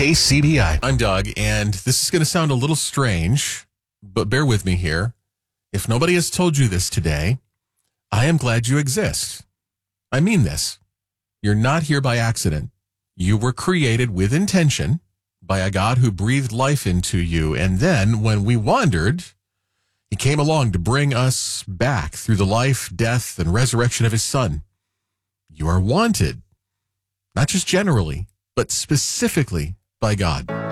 KCBI. I'm Doug, and this is going to sound a little strange, but bear with me here. If nobody has told you this today, I am glad you exist. I mean this. You're not here by accident. You were created with intention by a God who breathed life into you, and then when we wandered, he came along to bring us back through the life, death, and resurrection of his Son. You are wanted, not just generally, but specifically by God.